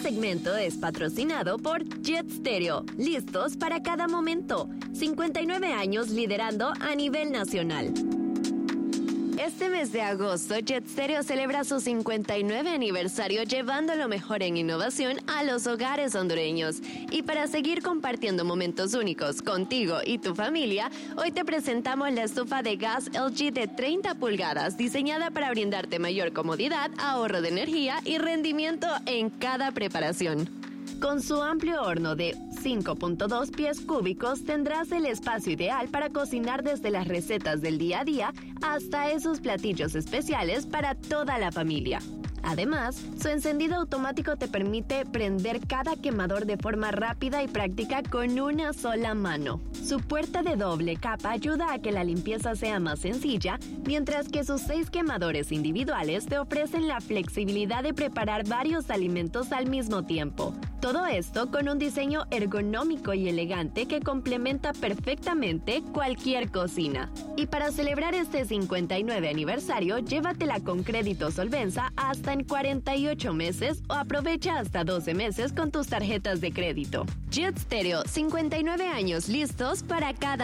segmento es patrocinado por Jet Stereo, listos para cada momento. 59 años liderando a nivel nacional. Este mes de agosto, Jet Stereo celebra su 59 aniversario llevando lo mejor en innovación a los hogares hondureños. Y para seguir compartiendo momentos únicos contigo y tu familia, hoy te presentamos la estufa de gas LG de 30 pulgadas, diseñada para brindarte mayor comodidad, ahorro de energía y rendimiento en cada preparación. Con su amplio horno de 5.2 pies cúbicos tendrás el espacio ideal para cocinar desde las recetas del día a día hasta esos platillos especiales para toda la familia. Además, su encendido automático te permite prender cada quemador de forma rápida y práctica con una sola mano. Su puerta de doble capa ayuda a que la limpieza sea más sencilla, mientras que sus 6 quemadores individuales te ofrecen la flexibilidad de preparar varios alimentos al mismo tiempo. Todo esto con un diseño ergonómico y elegante que complementa perfectamente cualquier cocina. Y para celebrar este 59 aniversario, llévatela con crédito Solvenza hasta en 48 meses o aprovecha hasta 12 meses con tus tarjetas de crédito. Jet Stereo, 59 años listos para cada